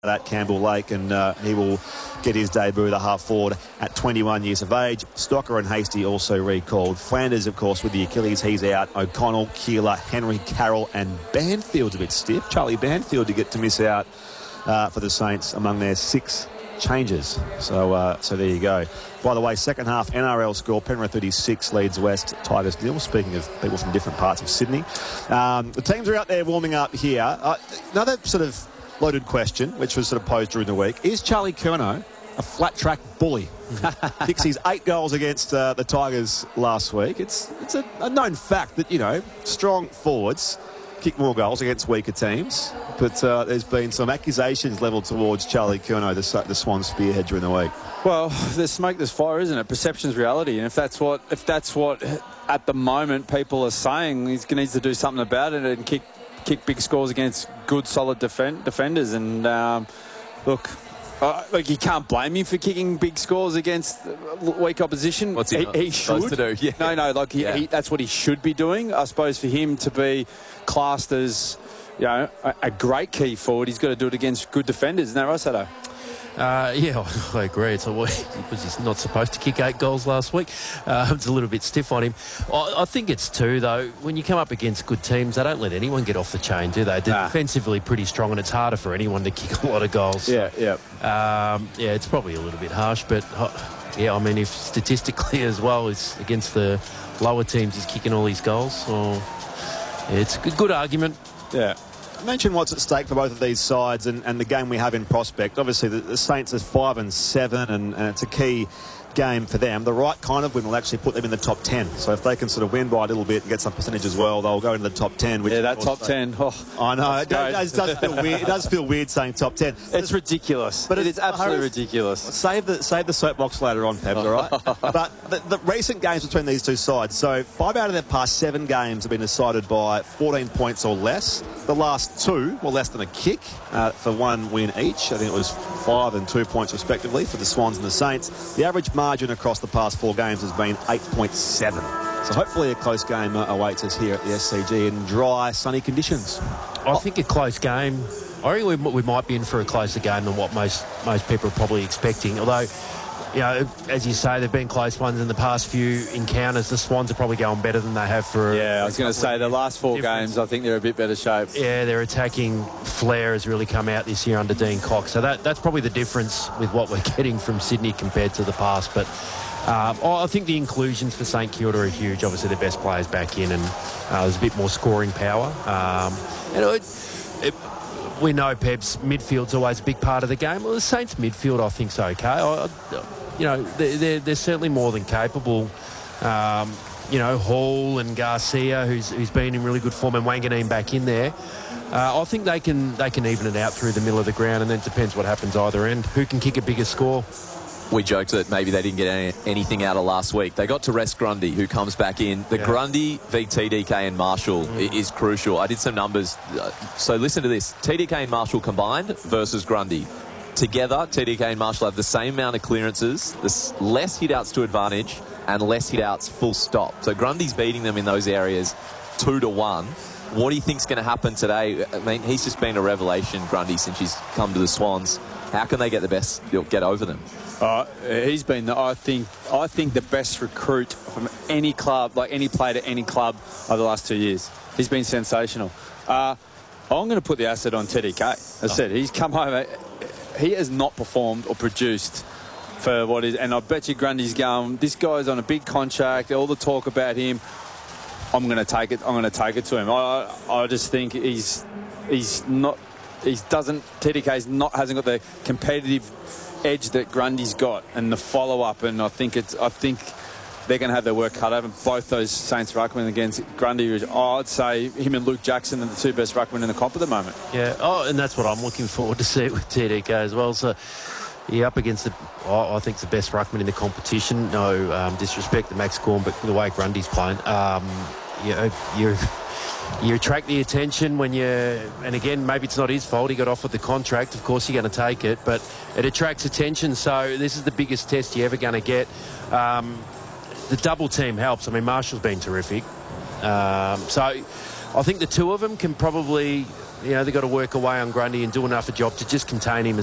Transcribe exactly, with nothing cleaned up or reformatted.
at Campbell Lake, and uh, he will get his debut, the half forward, at twenty-one years of age. Stocker and Hasty also recalled. Flanders, of course, with the Achilles, he's out. O'Connell, Keeler, Henry, Carroll, and Banfield's a bit stiff. Charlie Banfield to get to miss out uh, for the Saints among their six changes. So uh, so there you go. By the way, second half N R L score, Penrith thirty-six, Leeds West, Tigers nil. Speaking of people from different parts of Sydney. Um, the teams are out there warming up here. Uh, another sort of loaded question, which was sort of posed during the week. Is Charlie Curnow a flat track bully? Kicks his eight goals against uh, the Tigers last week. It's it's a, a known fact that, you know, strong forwards kick more goals against weaker teams. But uh, there's been some accusations levelled towards Charlie Curnow, the, the Swan spearhead, during the week. Well, there's smoke, there's fire, isn't it? Perception's reality. And if that's what, if that's what at the moment people are saying, he needs to do something about it and kick kick big scores against good, solid defend, defenders. And um, look, uh, like you can't blame him for kicking big scores against weak opposition. What's he, he, he should to do? Yeah. No, no, like he, yeah. he, that's what he should be doing. I suppose for him to be classed as, you know, a, a great key forward, he's got to do it against good defenders. Isn't that right, Sato? Uh, yeah, I agree. It's a, was he's not supposed to kick eight goals last week. Uh, it's a little bit stiff on him. I, I think it's two, though. When you come up against good teams, they don't let anyone get off the chain, do they? They're nah. defensively pretty strong, and it's harder for anyone to kick a lot of goals. Yeah, yeah. Um, yeah, it's probably a little bit harsh, but uh, yeah, I mean, if statistically as well, it's against the lower teams, he's kicking all these goals. So yeah, it's a good, good argument. Yeah. Mention what's at stake for both of these sides and, and the game we have in prospect. Obviously, the, the Saints are five and seven, and, and it's a key game for them. The right kind of win will actually put them in the top ten. So if they can sort of win by a little bit and get some percentage as well, they'll go into the top ten. Which yeah, that top ten. Oh, I know. It does, does feel weird. It does feel weird saying top ten. It's ridiculous. But it is absolutely Harris, ridiculous. Save the save the soapbox later on, Pebs, all right? But the, the recent games between these two sides, so five out of their past seven games have been decided by fourteen points or less. The last two were less than a kick uh, for one win each. I think it was five and two points respectively for the Swans and the Saints. The average margin across the past four games has been eight point seven. So hopefully a close game uh, awaits us here at the S C G in dry, sunny conditions. I think a close game. I think we, we might be in for a closer game than what most most people are probably expecting. Although, you know, as you say, there've been close ones in the past few encounters. The Swans are probably going better than they have for. Yeah, I was going to say the last four difference. games, I think they're a bit better shape. Yeah, their attacking flair has really come out this year under Dean Cox. So that that's probably the difference with what we're getting from Sydney compared to the past. But um, I think the inclusions for St Kilda are huge. Obviously, the best players back in, and uh, there's a bit more scoring power. Um, and it, it, we know Peb's midfield's always a big part of the game. Well, the Saints midfield, I think, is okay. I, I, you know, they're, they're certainly more than capable. Um, you know, Hall and Garcia, who's who's been in really good form, and Wanganeen back in there. Uh, I think they can they can even it out through the middle of the ground, and then it depends what happens either end. Who can kick a bigger score? We joked that maybe they didn't get any, anything out of last week. They got to rest Grundy, who comes back in. The yeah. Grundy v T D K and Marshall mm. is crucial. I did some numbers. So listen to this. T D K and Marshall combined versus Grundy. Together, T D K and Marshall have the same amount of clearances, less hit-outs to advantage, and less hit-outs full stop. So Grundy's beating them in those areas two to one. What do you think's going to happen today? I mean, he's just been a revelation, Grundy, since he's come to the Swans. How can they get the best, get over them? Uh, he's been, the, I think, I think the best recruit from any club, like any player to any club over the last two years. He's been sensational. Uh, I'm going to put the asset on T D K. As I said, he's come home. He has not performed or produced for what is, and I bet you Grundy's going, this guy's on a big contract, all the talk about him, I'm going to take it, I'm going to take it to him. I, I just think he's, he's not, he doesn't, T D K's not, hasn't got the competitive edge that Grundy's got and the follow-up, and I think it's, I think they're going to have their work cut over. Both those Saints ruckmen against Grundy, oh, I'd say him and Luke Jackson are the two best ruckmen in the comp at the moment. Yeah, oh, and that's what I'm looking forward to see with T D K as well. So, yeah, up against the, oh, I think the best ruckman in the competition. No um, disrespect to Max Gawn, but the way Grundy's playing, um, you know, you you attract the attention when you, and again, maybe it's not his fault. He got off with the contract. Of course, you're going to take it, but it attracts attention. So this is the biggest test you're ever going to get. Um, The double team helps. I mean, Marshall's been terrific. Um, so I think the two of them can probably you know, they've got to work away on Grundy and do enough a job to just contain him